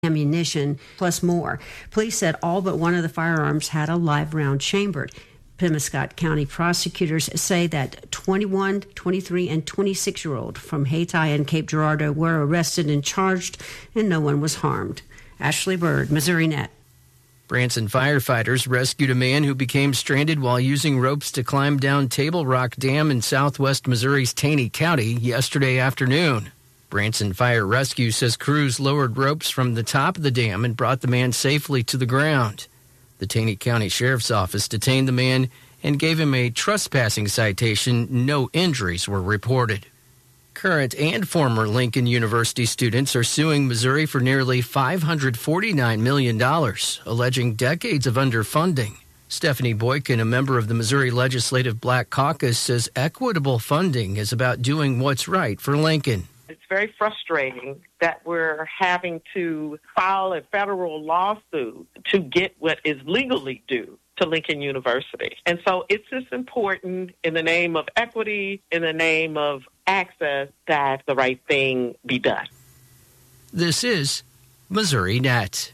ammunition, plus more. Police said all but one of the firearms had a live round chambered. Pemiscot County prosecutors say that 21, 23, and 26-year-old from Hayti and Cape Girardeau were arrested and charged, and no one was harmed. Ashley Bird, Missouri Net. Branson firefighters rescued a man who became stranded while using ropes to climb down Table Rock Dam in southwest Missouri's Taney County yesterday afternoon. Branson Fire Rescue says crews lowered ropes from the top of the dam and brought the man safely to the ground. The Taney County Sheriff's Office detained the man and gave him a trespassing citation. No injuries were reported. Current and former Lincoln University students are suing Missouri for nearly $549 million, alleging decades of underfunding. Stephanie Boykin, a member of the Missouri Legislative Black Caucus, says equitable funding is about doing what's right for Lincoln. It's very frustrating that we're having to file a federal lawsuit to get what is legally due to Lincoln University. And so it's just important in the name of equity, in the name of access, that the right thing be done. This is Missouri Net.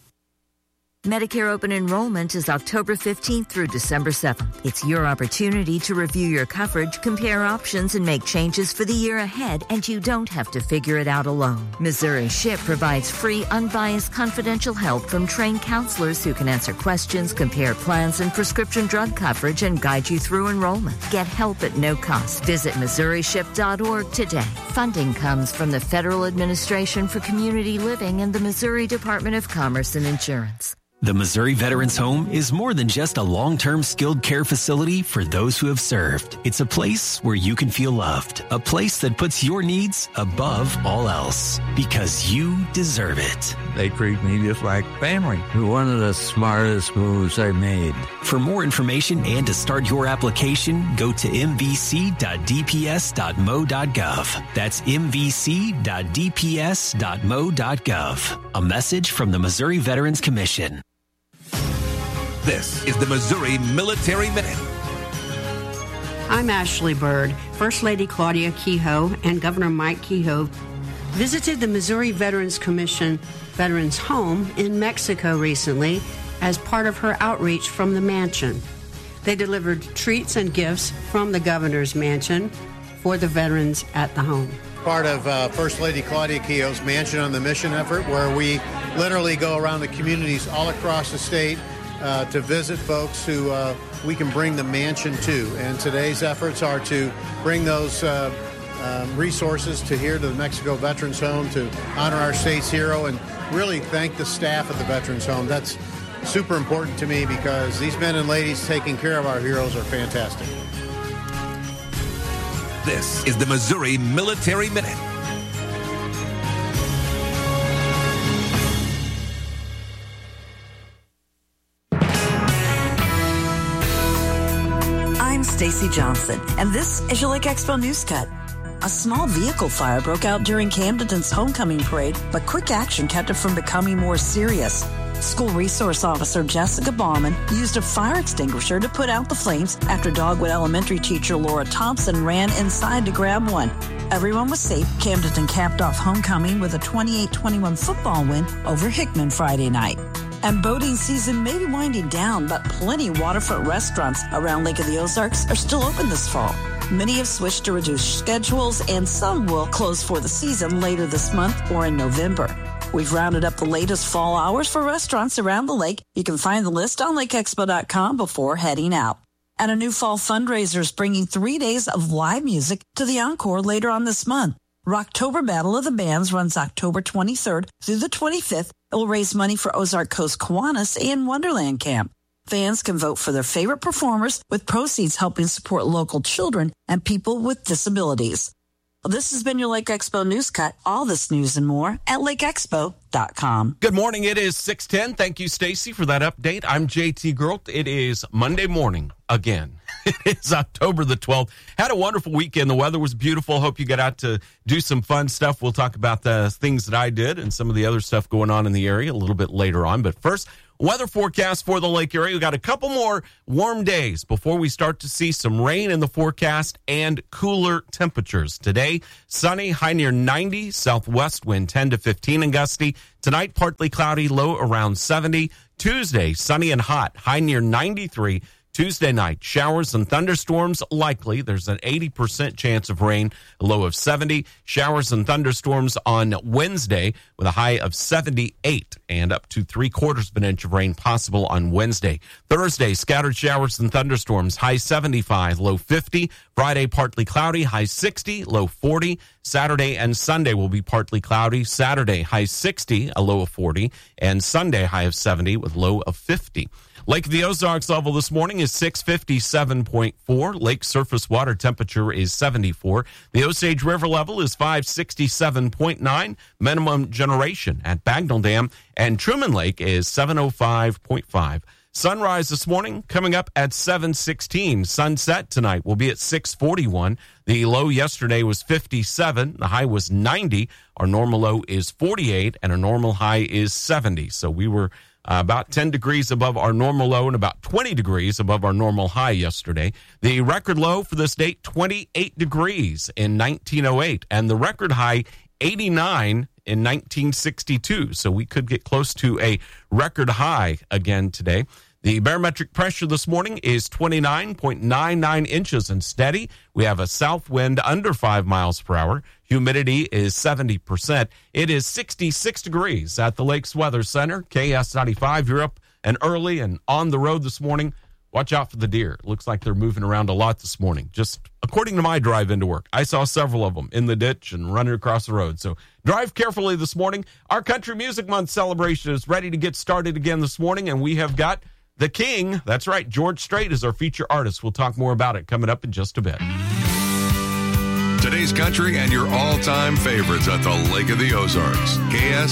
Medicare open enrollment is October 15th through December 7th. It's your opportunity to review your coverage, compare options, and make changes for the year ahead, and you don't have to figure it out alone. Missouri SHIP provides free, unbiased, confidential help from trained counselors who can answer questions, compare plans and prescription drug coverage, and guide you through enrollment. Get help at no cost. Visit MissouriSHIP.org today. Funding comes from the Federal Administration for Community Living and the Missouri Department of Commerce and Insurance. The Missouri Veterans Home is more than just a long-term skilled care facility for those who have served. It's a place where you can feel loved, a place that puts your needs above all else, because you deserve it. They treat me just like family. One of the smartest moves I made. For more information and to start your application, go to mvc.dps.mo.gov. That's mvc.dps.mo.gov. A message from the Missouri Veterans Commission. This is the Missouri Military Minute. I'm Ashley Bird. First Lady Claudia Kehoe and Governor Mike Kehoe visited the Missouri Veterans Commission Veterans Home in Mexico recently as part of her outreach from the mansion. They delivered treats and gifts from the governor's mansion for the veterans at the home. Part of First Lady Claudia Kehoe's Mansion on the Mission effort, where we literally go around the communities all across the state to visit folks who we can bring the mansion to. And today's efforts are to bring those resources to here to the Mexico Veterans Home to honor our state's hero and really thank the staff at the Veterans Home. That's super important to me because these men and ladies taking care of our heroes are fantastic. This is the Missouri Military Minute. I'm Stacy Johnson, and this is your Lake Expo News Cut. A small vehicle fire broke out during Camdenton's homecoming parade, but quick action kept it from becoming more serious. School Resource Officer Jessica Bauman used a fire extinguisher to put out the flames after Dogwood Elementary teacher Laura Thompson ran inside to grab one. Everyone was safe. Camdenton capped off homecoming with a 28-21 football win over Hickman Friday night. And boating season may be winding down, but plenty of waterfront restaurants around Lake of the Ozarks are still open this fall. Many have switched to reduced schedules, and some will close for the season later this month or in November. We've rounded up the latest fall hours for restaurants around the lake. You can find the list on lakeexpo.com before heading out. And a new fall fundraiser is bringing 3 days of live music to the Encore later on this month. Rocktober Battle of the Bands runs October 23rd through the 25th. It will raise money for Ozark Coast Kiwanis and Wonderland Camp. Fans can vote for their favorite performers, with proceeds helping support local children and people with disabilities. Well, this has been your Lake Expo News Cut. All this news and more at lakeexpo.com. Good morning. It is 6:10. Thank you, Stacy, for that update. I'm JT Girlt. It is Monday morning again. It is October the 12th. Had a wonderful weekend. The weather was beautiful. Hope you got out to do some fun stuff. We'll talk about the things that I did and some of the other stuff going on in the area a little bit later on. But first, weather forecast for the lake area. We got a couple more warm days before we start to see some rain in the forecast and cooler temperatures. Today, sunny, high near 90, southwest wind 10 to 15 and gusty. Tonight, partly cloudy, low around 70. Tuesday, sunny and hot, high near 93. Tuesday night, showers and thunderstorms likely. There's an 80% chance of rain, a low of 70. Showers and thunderstorms on Wednesday with a high of 78 and up to 3/4 of an inch of rain possible on Wednesday. Thursday, scattered showers and thunderstorms, high 75, low 50. Friday, partly cloudy, high 60, low 40. Saturday and Sunday will be partly cloudy. Saturday, high 60, a low of 40. And Sunday, high of 70 with low of 50. Lake of the Ozarks level this morning is 657.4. Lake surface water temperature is 74. The Osage River level is 567.9. Minimum generation at Bagnell Dam. And Truman Lake is 705.5. Sunrise this morning coming up at 7:16. Sunset tonight will be at 6:41. The low yesterday was 57. The high was 90. Our normal low is 48, and our normal high is 70. So we were about 10 degrees above our normal low and about 20 degrees above our normal high yesterday. The record low for this date, 28 degrees in 1908, and the record high, 89 in 1962. So we could get close to a record high again today. The barometric pressure this morning is 29.99 inches and steady. We have a south wind under 5 miles per hour. Humidity is 70%. It is 66 degrees at the Lakes Weather Center. KS95, you're up and early and on the road this morning. Watch out for the deer. It looks like they're moving around a lot this morning. Just according to my drive into work, I saw several of them in the ditch and running across the road. So drive carefully this morning. Our Country Music Month celebration is ready to get started again this morning, and we have got the King. That's right. George Strait is our feature artist. We'll talk more about it coming up in just a bit. Today's country and your all-time favorites at the Lake of the Ozarks. KS